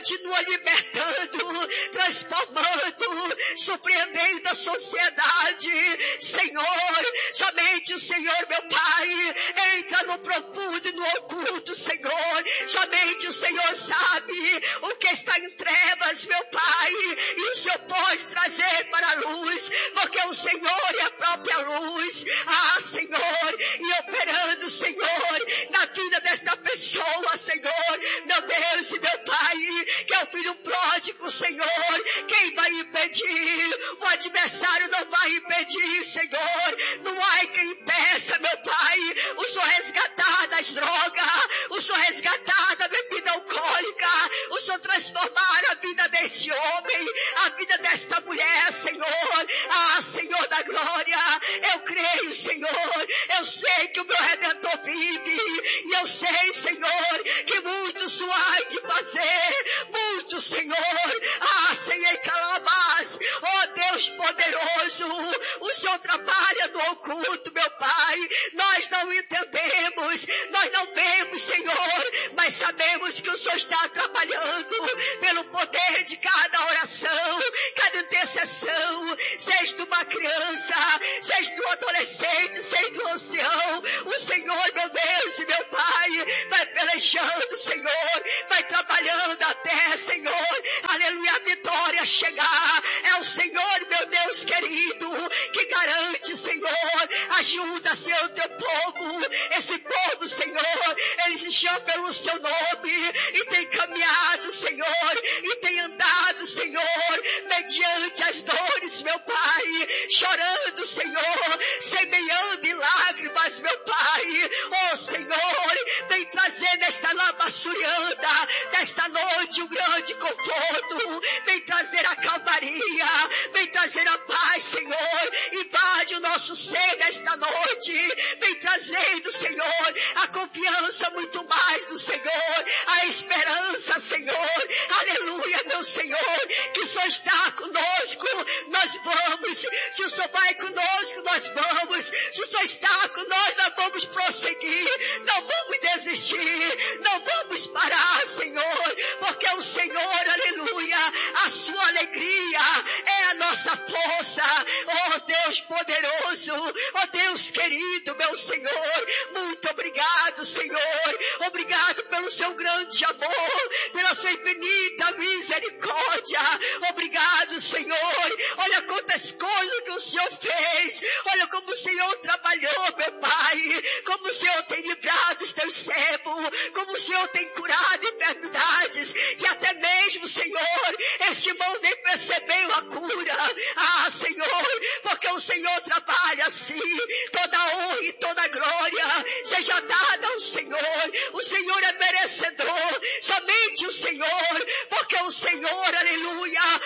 continua libertando, transformando, surpreendendo a sociedade. Senhor, somente o Senhor, meu Pai, entra no profundo e no oculto, Senhor. Somente o Senhor sabe o que está em trevas, meu Pai, e o Senhor pode trazer para a luz, porque o Senhor é a própria luz. Ah, Senhor, e operando, Senhor, na vida desta pessoa, Senhor, meu Deus e meu Pai, que é o filho pródigo, Senhor. Quem vai impedir? O adversário não vai impedir, Senhor. Não há quem impeça, meu Pai, o Senhor resgatar das drogas, o Senhor resgatar da bebida alcoólica, o Senhor transformar a vida desse homem, a vida desta mulher, Senhor. Ah, Senhor da glória, eu creio, Senhor, eu sei que o meu Redentor vive, e eu sei, Senhor, que muito o Senhor há de fazer, muito, Senhor. Ah, Senhor, calabás, oh Deus poderoso, o Senhor trabalha no oculto, meu Pai. Nós não entendemos, nós não vemos, Senhor, mas sabemos que o Senhor está trabalhando pelo poder de cada oração, cada intercessão, seja tu uma criança, seja tu um adolescente, seja tu um ancião. O Senhor, meu Deus e meu Pai, vai pelejando, Senhor, vai trabalhando até, Senhor, aleluia, a vitória chegar. É o Senhor, meu Deus querido, que garante, Senhor. Ajuda, Senhor, o teu povo. Esse povo, Senhor, eles se chamam pelo seu nome e tem caminhado, Senhor, e tem andado, Senhor, mediante as dores, meu Pai, chorando, Senhor, semeando em lágrimas, meu Pai. Oh, Senhor, vem trazer nesta lavassurianda, nesta noite, um grande conforto. Vem trazer a calmaria, vem trazer a paz, Senhor. Invade o nosso ser nesta noite. Vem trazendo, Senhor, a confiança muito mais do Senhor, a esperança, Senhor. Aleluia, meu Senhor, que o Senhor está conosco, nós vamos. Se o Senhor vai conosco, nós vamos. Se o Senhor está conosco, nós vamos prosseguir. Não vamos desistir, não vamos parar, Senhor, porque o Senhor, aleluia, a sua alegria é a nossa força. Oh, Deus poderoso, oh, Deus querido, meu Senhor, muito obrigado, Senhor. Obrigado pelo seu grande amor, pela sua infinita misericórdia. Obrigado, Senhor. Olha quantas coisas que o Senhor fez. Olha como o Senhor trabalhou, meu Pai. Como o Senhor tem livrado os teus servos. Como o Senhor tem curado enfermidades. Que até mesmo, Senhor, este irmão nem percebeu a cura. Ah, Senhor, porque o Senhor trabalha assim. Toda honra e toda glória seja dada ao Senhor. O Senhor é merecedor. Somente o Senhor, porque o Senhor, aleluia,